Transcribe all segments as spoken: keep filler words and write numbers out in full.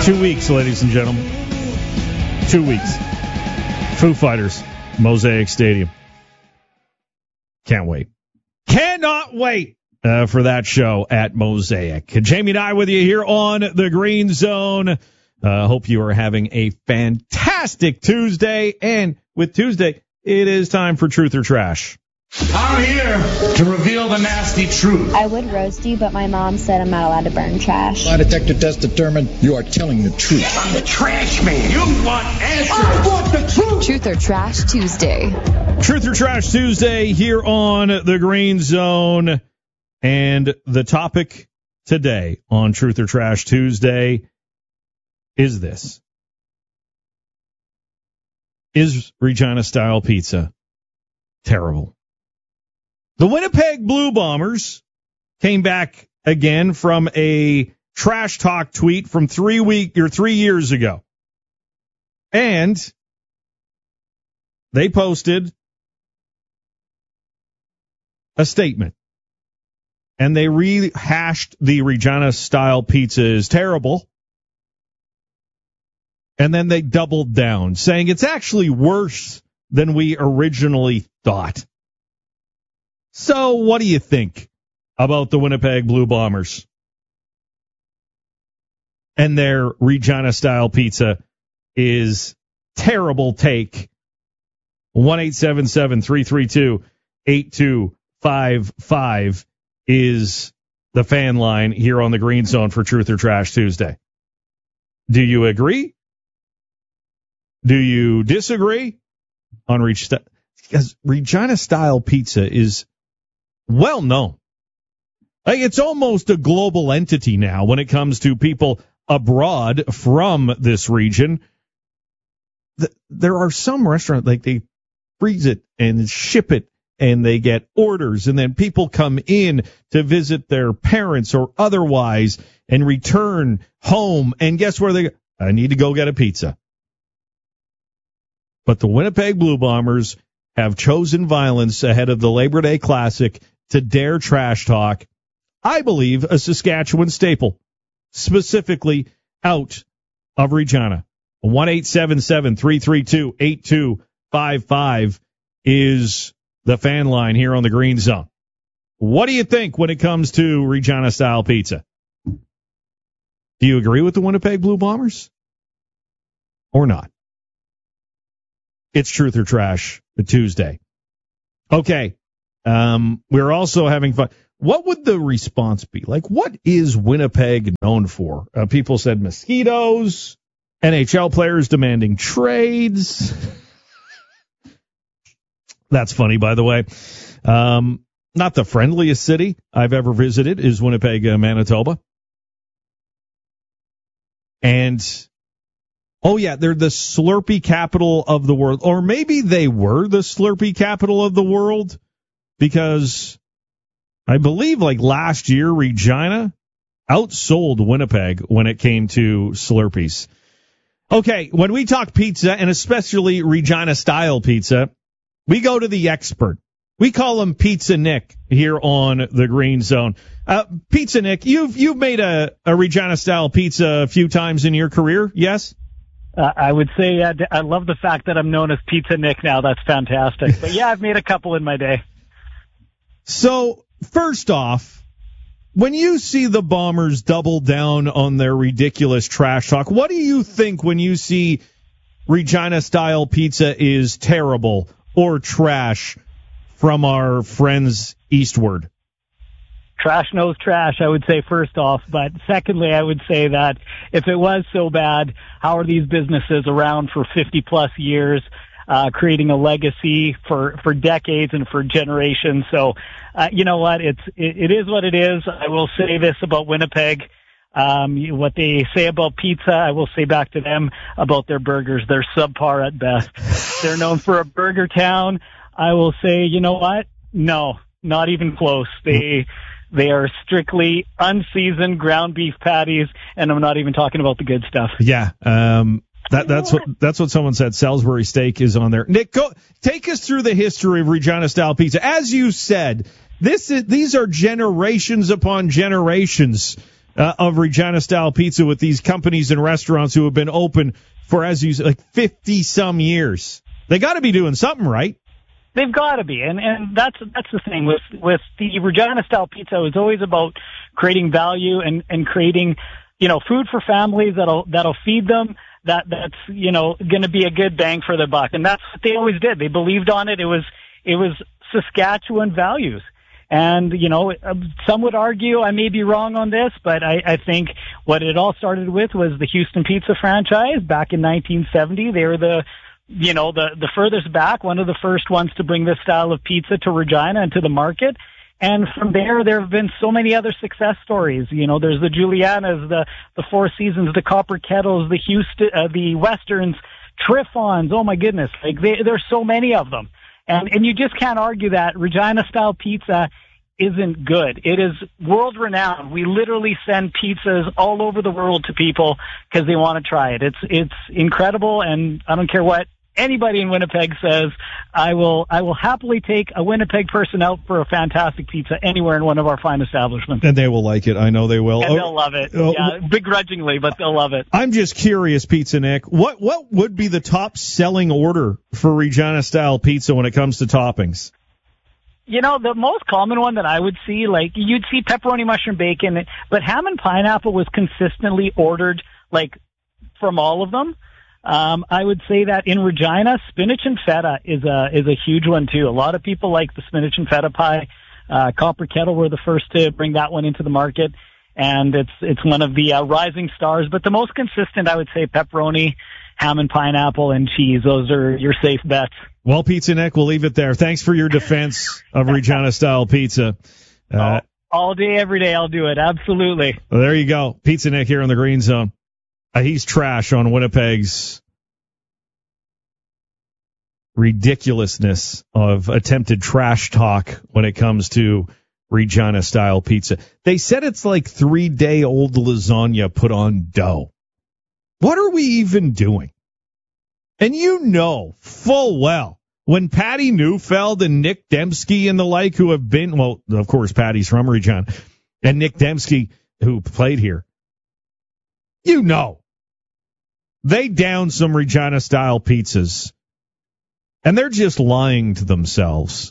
Two weeks, ladies and gentlemen. Two weeks. Foo Fighters, Mosaic Stadium. Can't wait. Cannot wait uh, for that show at Mosaic. Jamie and I with you here on the Green Zone. Uh, hope you are having a fantastic Tuesday. And with Tuesday, it is time for Truth or Trash. I'm here to reveal the nasty truth. I would roast you, but my mom said I'm not allowed to burn trash. Lie detector test determined you are telling the truth. I'm the trash man. You want answers. I want the truth. Truth or Trash Tuesday. Truth or Trash Tuesday here on the Green Zone. And the topic today on Truth or Trash Tuesday is this. Is Regina-style pizza terrible? The Winnipeg Blue Bombers came back again from a trash talk tweet from three week or three years ago. And they posted a statement. And they rehashed the Regina-style pizza is terrible. And then they doubled down, saying it's actually worse than we originally thought. So what do you think about the Winnipeg Blue Bombers and their Regina-style pizza is terrible take? one eight seven seven, three three two, eight two five five is the fan line here on the Green Zone for Truth or Trash Tuesday. Do you agree? Do you disagree on Reach? Because Regina-style pizza is well known. Like, it's almost a global entity now when it comes to people abroad from this region. There are some restaurants, like, they freeze it and ship it, and they get orders, and then people come in to visit their parents or otherwise and return home, and guess where they go? I need to go get a pizza. But the Winnipeg Blue Bombers have chosen violence ahead of the Labor Day Classic to dare trash talk, I believe, a Saskatchewan staple, specifically out of Regina. one eight seven seven, three three two, eight two five five is the fan line here on the Green Zone. What do you think when it comes to Regina-style pizza? Do you agree with the Winnipeg Blue Bombers or not? It's Truth or Trash Tuesday. Okay. Um, we're also having fun. What would the response be? Like, what is Winnipeg known for? Uh, people said mosquitoes, N H L players demanding trades. That's funny, by the way. Um, not the friendliest city I've ever visited is Winnipeg, uh, Manitoba. And, oh, yeah, they're the Slurpee capital of the world. Or maybe they were the Slurpee capital of the world, because I believe, like, last year, Regina outsold Winnipeg when it came to Slurpees. Okay, when we talk pizza, and especially Regina-style pizza, we go to the expert. We call him Pizza Nick here on the Green Zone. Uh, Pizza Nick, you've you've made a, a Regina-style pizza a few times in your career, yes? Uh, I would say uh, I love the fact that I'm known as Pizza Nick now. That's fantastic. But, yeah, I've made a couple in my day. So, first off, when you see the Bombers double down on their ridiculous trash talk, what do you think when you see Regina-style pizza is terrible or trash from our friends eastward? Trash knows trash, I would say, first off. But secondly, I would say that if it was so bad, how are these businesses around for fifty plus years, uh, creating a legacy for, for decades and for generations? So, uh, you know what? It's, it, it is what it is. I will say this about Winnipeg. Um, what they say about pizza, I will say back to them about their burgers. They're subpar at best. They're known for a burger town. I will say, you know what? No, not even close. They, They are strictly unseasoned ground beef patties, and I'm not even talking about the good stuff. Yeah, um, that, that's what that's what someone said. Salisbury steak is on there. Nick, go take us through the history of Regina-style pizza. As you said, this is, these are generations upon generations uh, of Regina-style pizza with these companies and restaurants who have been open for, as you said, like fifty-some years. They got to be doing something right. They've got to be, and and that's that's the thing with with the Regina-style pizza. It's always about creating value and and creating, you know, food for families that'll that'll feed them. That that's you know going to be a good bang for their buck, and that's what they always did. They believed on it. It was it was Saskatchewan values, and you know some would argue I may be wrong on this, but I, I think what it all started with was the Houston Pizza franchise back in nineteen seventy. They were the you know, the, the furthest back, one of the first ones to bring this style of pizza to Regina and to the market. And from there, there have been so many other success stories. You know, there's the Julianas, the, the Four Seasons, the Copper Kettles, the Houston, uh, the Westerns, Trifons. Oh my goodness. Like they, there's so many of them. And, and you just can't argue that Regina style pizza isn't good. It is world renowned. We literally send pizzas all over the world to people because they want to try it. It's, it's incredible. And I don't care what anybody in Winnipeg says, I will I will happily take a Winnipeg person out for a fantastic pizza anywhere in one of our fine establishments. And they will like it. I know they will. And they'll love it. Oh, yeah, begrudgingly, but they'll love it. I'm just curious, Pizza Nick, what what would be the top selling order for Regina style pizza when it comes to toppings? You know, the most common one that I would see, like you'd see pepperoni, mushroom, bacon, but ham and pineapple was consistently ordered, like from all of them. Um, I would say that in Regina, spinach and feta is a is a huge one too. A lot of people like the spinach and feta pie. Uh, Copper Kettle were the first to bring that one into the market, and it's it's one of the uh, rising stars. But the most consistent, I would say, pepperoni, ham and pineapple, and cheese. Those are your safe bets. Well, Pizza Nick, we'll leave it there. Thanks for your defense of Regina style pizza. Uh, all, all day, every day, I'll do it. Absolutely. Well, there you go, Pizza Nick here in the Green Zone. Uh, he's trash on Winnipeg's ridiculousness of attempted trash talk when it comes to Regina-style pizza. They said it's like three-day-old lasagna put on dough. What are we even doing? And you know full well, when Patty Neufeld and Nick Dembski and the like who have been, well, of course, Patty's from Regina, and Nick Dembski, who played here, you know, they down some Regina-style pizzas, and they're just lying to themselves.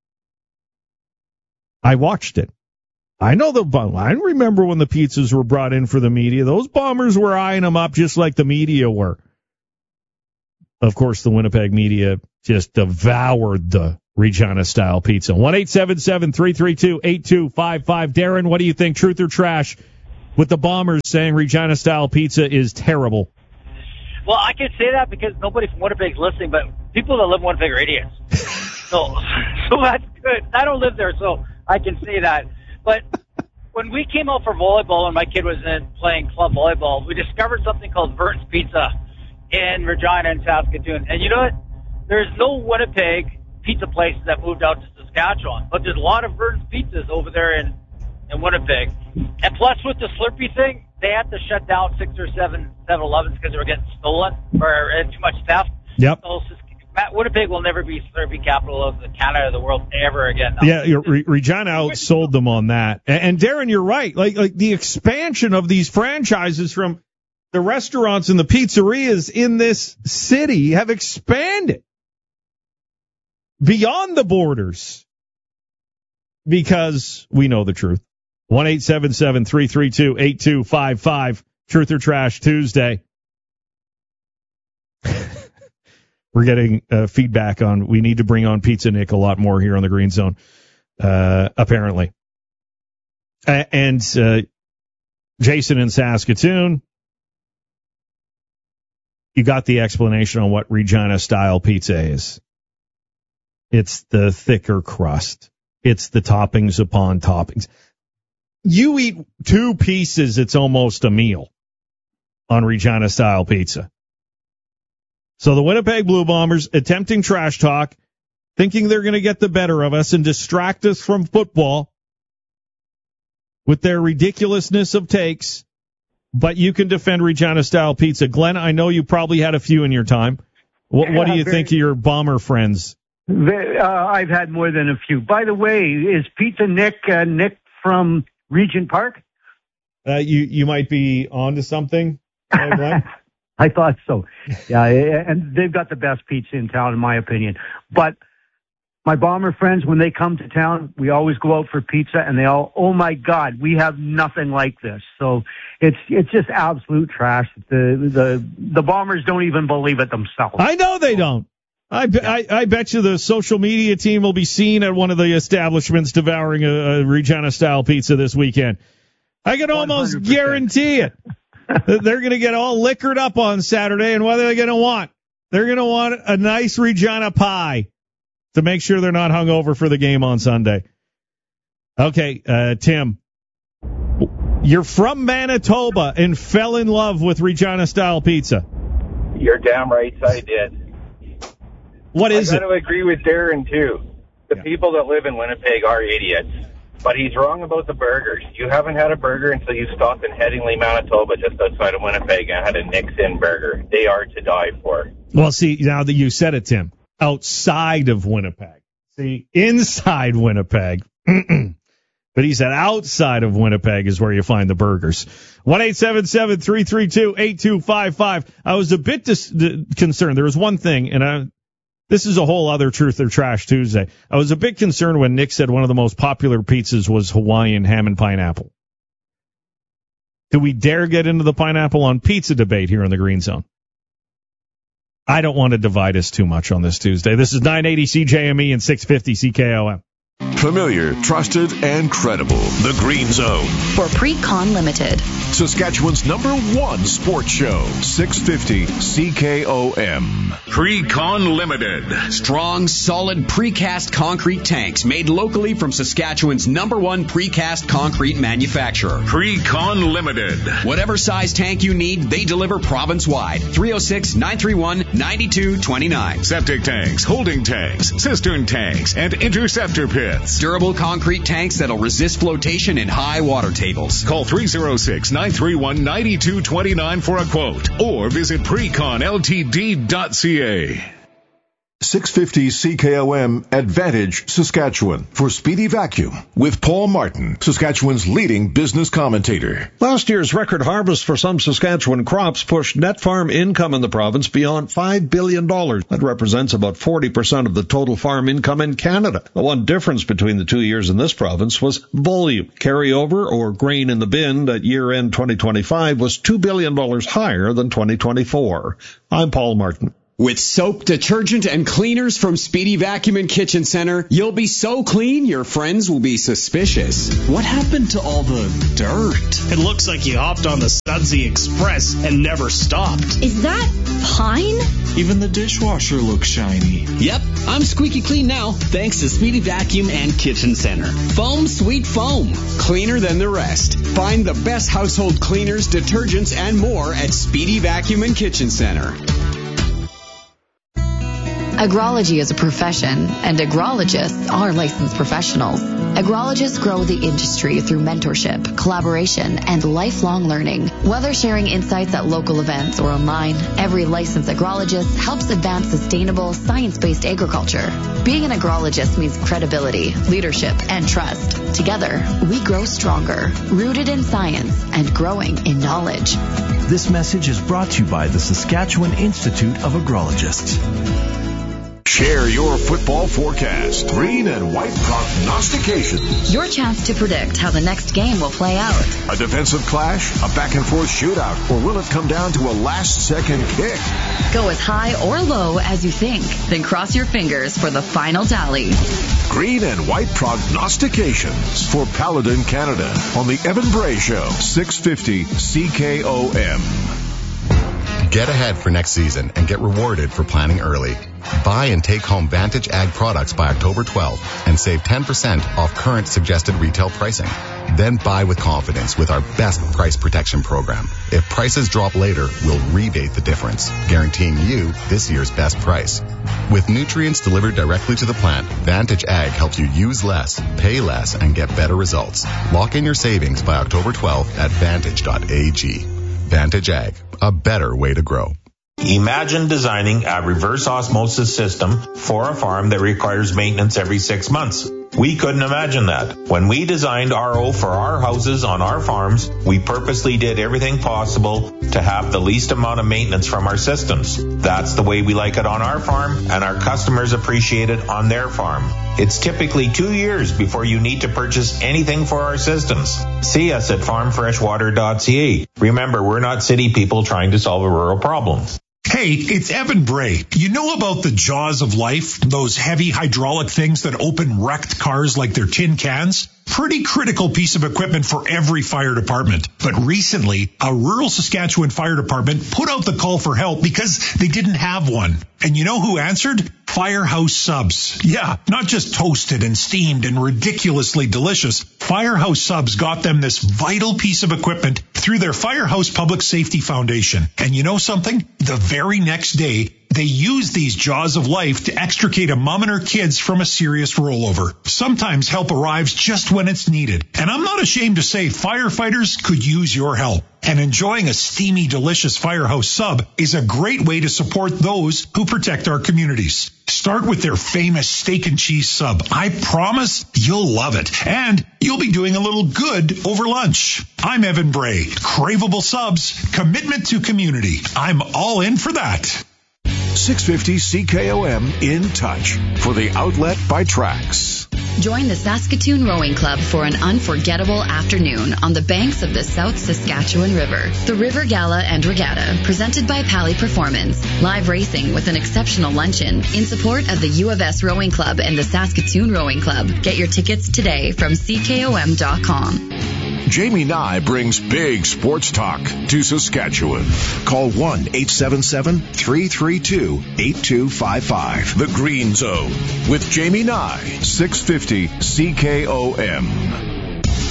I watched it. I know the. I remember when the pizzas were brought in for the media. Those bombers were eyeing them up just like the media were. Of course, the Winnipeg media just devoured the Regina-style pizza. one eight seven seven, three three two, eight two five five. Darren, what do you think? Truth or trash? With the bombers saying Regina-style pizza is terrible. Well, I can say that because nobody from Winnipeg is listening, but people that live in Winnipeg are idiots. so, so that's good. I don't live there, so I can say that. But when we came out for volleyball and my kid was in playing club volleyball, we discovered something called Verton's Pizza in Regina and Saskatoon. And you know what? There's no Winnipeg pizza places that moved out to Saskatchewan, but there's a lot of Verton's Pizzas over there in, in Winnipeg. And plus with the Slurpee thing, they had to shut down six or seven seven elevens because they were getting stolen or uh, too much theft. Yep. So Winnipeg will never be Slurpee capital of the Canada of the world ever again. No. Yeah, Re- Regina outsold them on that. And, and Darren, you're right. Like, like the expansion of these franchises from the restaurants and the pizzerias in this city have expanded beyond the borders because we know the truth. one eight seven seven, three three two, eight two five five. Truth or Trash Tuesday. We're getting uh, feedback on we need to bring on Pizza Nick a lot more here on the Green Zone, uh, apparently. A- and uh, Jason in Saskatoon, you got the explanation on what Regina-style pizza is. It's the thicker crust. It's the toppings upon toppings. You eat two pieces, it's almost a meal on Regina-style pizza. So the Winnipeg Blue Bombers attempting trash talk, thinking they're going to get the better of us and distract us from football with their ridiculousness of takes. But you can defend Regina-style pizza. Glenn, I know you probably had a few in your time. What, what do you think of your Bomber friends? Uh, I've had more than a few. By the way, is Pizza Nick uh, Nick from Regent Park? Uh, you you might be onto something. Glenn? I thought so. Yeah, and they've got the best pizza in town, in my opinion. But my Bomber friends, when they come to town, we always go out for pizza, and they all, oh my God, we have nothing like this. So it's it's just absolute trash. The the the Bombers don't even believe it themselves. I know they don't. I, I, I bet you the social media team will be seen at one of the establishments devouring a, a Regina-style pizza this weekend. I can almost one hundred percent guarantee it. They're going to get all liquored up on Saturday, and what are they going to want? They're going to want a nice Regina pie to make sure they're not hungover for the game on Sunday. Okay, uh, Tim, you're from Manitoba and fell in love with Regina-style pizza. You're damn right I did. What is it? I got to agree with Darren, too. The yeah. people that live in Winnipeg are idiots. But he's wrong about the burgers. You haven't had a burger until you stopped in Headingley, Manitoba, just outside of Winnipeg, and had a Nixon burger. They are to die for. Well, see, now that you said it, Tim, outside of Winnipeg. See, inside Winnipeg. But he said outside of Winnipeg is where you find the burgers. one eight seven seven, three three two, eight two five five. I was a bit dis- d- concerned. There was one thing, and I... This is a whole other Truth or Trash Tuesday. I was a bit concerned when Nick said one of the most popular pizzas was Hawaiian ham and pineapple. Do we dare get into the pineapple on pizza debate here in the Green Zone? I don't want to divide us too much on this Tuesday. This is nine eighty C J M E and six fifty C K O M. Familiar, trusted, and credible. The Green Zone. For Pre-Con Limited. Saskatchewan's number one sports show. six fifty C K O M. Pre-Con Limited. Strong, solid precast concrete tanks made locally from Saskatchewan's number one precast concrete manufacturer. Pre-Con Limited. Whatever size tank you need, they deliver province-wide. three oh six, nine three one, nine two two nine. Septic tanks, holding tanks, cistern tanks, and interceptor pits. Durable concrete tanks that'll resist flotation in high water tables. Call three oh six, nine three one, nine two two nine for a quote or visit precon l t d dot c a. six fifty C K O M Advantage Saskatchewan for Speedy Vacuum with Paul Martin, Saskatchewan's leading business commentator. Last year's record harvest for some Saskatchewan crops pushed net farm income in the province beyond five billion dollars. That represents about forty percent of the total farm income in Canada. The one difference between the two years in this province was volume. Carryover, or grain in the bin, at year-end twenty twenty-five was two billion dollars higher than twenty twenty-four. I'm Paul Martin. With soap, detergent, and cleaners from Speedy Vacuum and Kitchen Center, you'll be so clean your friends will be suspicious. What happened to all the dirt? It looks like you hopped on the Sudsy Express and never stopped. Is that pine? Even the dishwasher looks shiny. Yep, I'm squeaky clean now, thanks to Speedy Vacuum and Kitchen Center. Foam Sweet Foam, cleaner than the rest. Find the best household cleaners, detergents, and more at Speedy Vacuum and Kitchen Center. Agrology is a profession, and agrologists are licensed professionals. Agrologists grow the industry through mentorship, collaboration, and lifelong learning. Whether sharing insights at local events or online, every licensed agrologist helps advance sustainable, science-based agriculture. Being an agrologist means credibility, leadership, and trust. Together, we grow stronger, rooted in science and growing in knowledge. This message is brought to you by the Saskatchewan Institute of Agrologists. Share your football forecast. Green and white prognostications. Your chance to predict how the next game will play out. A defensive clash, a back-and-forth shootout, or will it come down to a last-second kick? Go as high or low as you think, then cross your fingers for the final tally. Green and white prognostications for Paladin Canada on the Evan Bray Show, six fifty C K O M. Get ahead for next season and get rewarded for planning early. Buy and take home Vantage Ag products by October twelfth and save ten percent off current suggested retail pricing. Then buy with confidence with our best price protection program. If prices drop later, we'll rebate the difference, guaranteeing you this year's best price. With nutrients delivered directly to the plant, Vantage Ag helps you use less, pay less, and get better results. Lock in your savings by October twelfth at vantage dot a g. Vantage Ag, a better way to grow. Imagine designing a reverse osmosis system for a farm that requires maintenance every six months. We couldn't imagine that. When we designed R O for our houses on our farms, we purposely did everything possible to have the least amount of maintenance from our systems. That's the way we like it on our farm, and our customers appreciate it on their farm. It's typically two years before you need to purchase anything for our systems. See us at farm fresh water dot c a. Remember, we're not city people trying to solve a rural problem. Hey, it's Evan Bray. You know about the jaws of life? Those heavy hydraulic things that open wrecked cars like they're tin cans? Pretty critical piece of equipment for every fire department. But recently, a rural Saskatchewan fire department put out the call for help because they didn't have one. And you know who answered? Firehouse Subs. Yeah, not just toasted and steamed and ridiculously delicious. Firehouse Subs got them this vital piece of equipment through their Firehouse Public Safety Foundation. And you know something? The very next day, they use these jaws of life to extricate a mom and her kids from a serious rollover. Sometimes help arrives just when it's needed. And I'm not ashamed to say firefighters could use your help. And enjoying a steamy, delicious Firehouse Sub is a great way to support those who protect our communities. Start with their famous steak and cheese sub. I promise you'll love it. And you'll be doing a little good over lunch. I'm Evan Bray. Craveable subs, commitment to community. I'm all in for that. six fifty C K O M in touch for the outlet by Trax. Join the Saskatoon Rowing Club for an unforgettable afternoon on the banks of the South Saskatchewan River. The River Gala and Regatta, presented by Pally Performance. Live racing with an exceptional luncheon in support of the U of S Rowing Club and the Saskatoon Rowing Club. Get your tickets today from C K O M dot com. Jamie Nye brings big sports talk to Saskatchewan. Call one eight seven seven, three three two, eight two five five. The Green Zone with Jamie Nye, six fifty C K O M.